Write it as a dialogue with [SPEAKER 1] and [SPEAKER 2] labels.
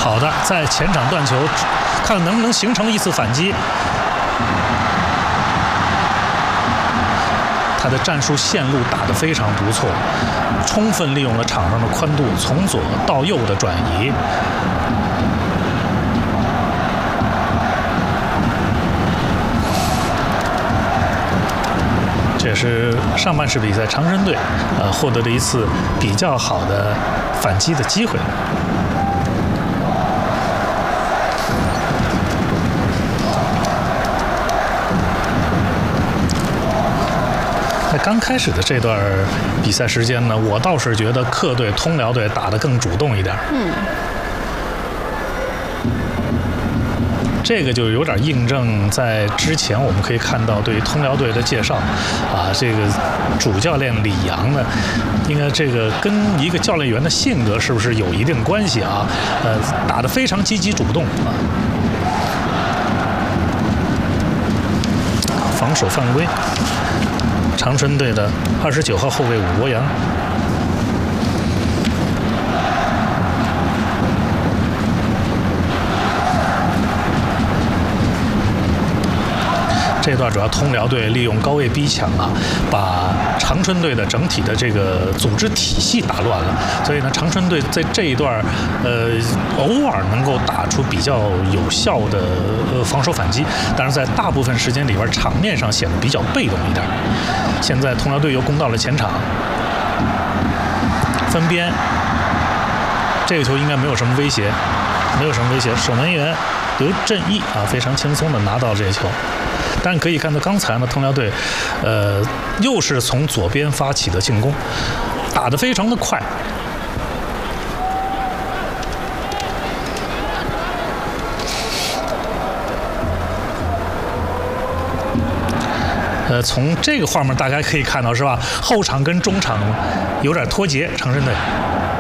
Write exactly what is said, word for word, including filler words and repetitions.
[SPEAKER 1] 好的，在前场断球，看能不能形成一次反击。他的战术线路打得非常不错，充分利用了场上的宽度，从左到右的转移。这也是上半时比赛长春队呃获得了一次比较好的反击的机会。在刚开始的这段比赛时间呢，我倒是觉得客队通辽队打得更主动一点。
[SPEAKER 2] 嗯。
[SPEAKER 1] 这个就有点印证在之前我们可以看到对于通辽队的介绍，啊，这个主教练李阳呢，应该这个跟一个教练员的性格是不是有一定关系啊？呃，打得非常积极主动啊。防守犯规。长春队的二十九号后卫武国阳。这段主要通辽队利用高位逼抢啊，把长春队的整体的这个组织体系打乱了。所以呢，长春队在这一段，呃，偶尔能够打出比较有效的呃防守反击，但是在大部分时间里边，场面上显得比较被动一点。现在通辽队又攻到了前场，分边，这个球应该没有什么威胁，没有什么威胁。守门员刘振义啊，非常轻松的拿到这球。但是可以看到，刚才呢，通辽队，呃，又是从左边发起的进攻，打得非常的快。呃，从这个画面大家可以看到是吧？后场跟中场有点脱节，长春队。